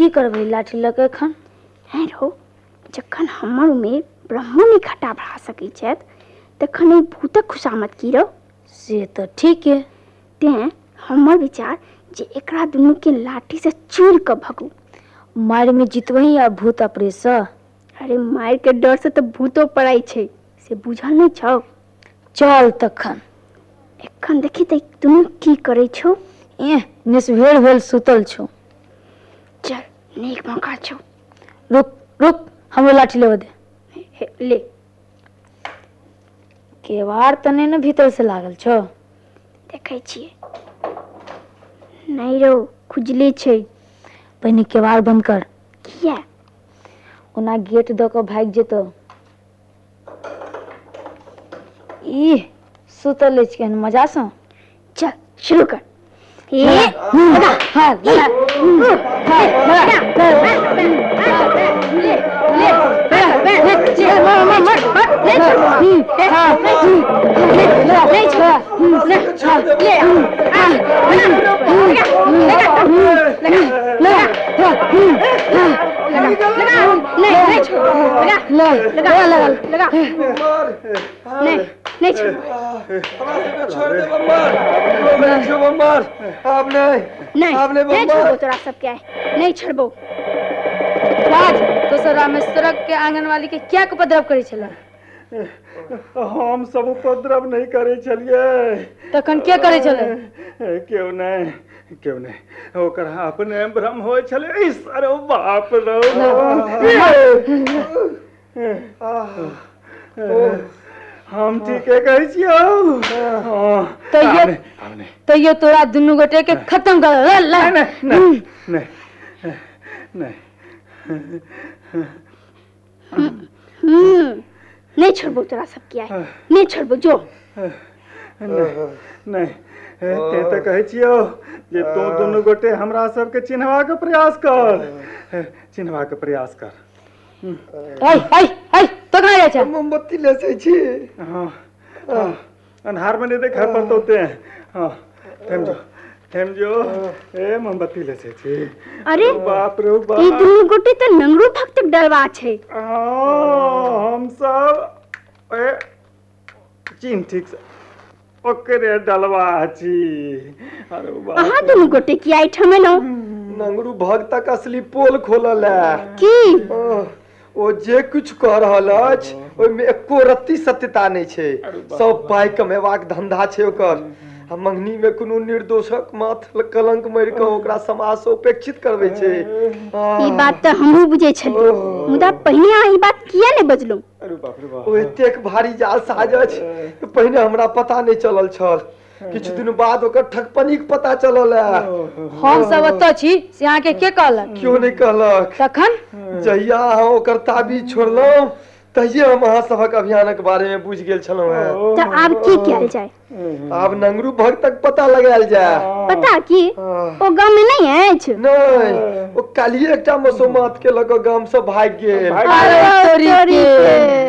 की करबै लाठी लऽ के एखन? हैं रो, जखन हमर उमेर ब्रह्मो नहीं खटा बढ़ा सकै छथि तखन ई भूतक खुशामद की रो? से तो ठीक है। तें हमर विचार जे एकरा दुनू के लाठी से चूर के भगू। मारि में जितबही आ भूत अपरे से। अरे मार के डर से तो भूतो पड़ाई छे, से बुझल नहीं छौ? चल तखन। एखन देखी त दुनू की करे छौ? निसभेड़ भेल सुतल छौ। चल नीक मौका छौ। रुक रुक, हमरो लाठी लेवे दे। ले। केवाड़ त नहीं न भीतर से लागल छौ? देखे छिए। नहीं रो, खुजली छे। पहिने केवाड़ बंद कर। किया? ओना गेट द के भाग जेतो। ई सुतल छ केहन मजा से। चल शुरू कर। नहीं छोड़ दे बम्बर, आपने छोड़बो तोरा सब क्या है, नहीं छोड़बो। आज तो सर रामेश्वर के आंगनवाड़ी के क्या उपद्रव करे छला? हम सब उपद्रव नहीं करे छलिए। तखन क्या करे छले? क्यों नहीं ओकर अपने भ्रम होय छले। इस अरे बाप रो। हम ठीके कहै छियौ। तो ये तोरा दुनू गोटे के खत्म कर। नहीं छोड़बो तोरा सब किया है, नहीं छोड़बो जो। नहीं ते तो कहै छियौ जे तू दुनू गोटे हमरा सब के चिन्हवा के प्रयास कर। तो कहाँ जाए छ? मोमबत्ती ले से छी। हां अंधार में नहीं देखा पड़ते हैं। हां थम जो ए मोमबत्ती ले से छी। अरे बाप रे बाप, ई दुनू गोटे त नंगरू भक्त डरवा छे। हम सब ए चिन्ह ठीक से ओकरे डलवा छी। अरे बाप, अहाँ दुनू गोटे की आइठमे न नंगरू भक्तक असली पोल खोलल है की? ओ जे कुछ कह रहल अछि ओइ में एको रत्ती सत्यता नहीं छे। सब पाई कमेबाक धंधा छे ओकर। आ मंगनी में कोनो निर्दोषक माथ कलंक मार के ओकरा समाज से उपेक्षित करबे छे। ई बात त हमहु बुझे छलिए, मुदा पहिने अहाँ ई बात किया ने बजलौ? अरे बाप रे बाप, ओ एतेक भारी जाल साजच पहिने हमरा पता नहीं चलल छल। किछ दिन बाद ओकर ठकपनीक पता चलल है। हम सब अत छी से अहाँ के कहलक? क्यों नहीं कहलक? तखन जहिया अहाँ ओकर ताबीज छोड़लौ तहिए हम अहाँ सभक अभियानक बारे में बुझ गेल छलौ है। त आब की कैल जाय? आब नंगरू भक्तक पता लगायल जाय। पता की ओ गांव में नहीं अछि? नहीं, ओ कालिए एकटा मसोमात के लग गांव से भाग गेल। अरे तोरी के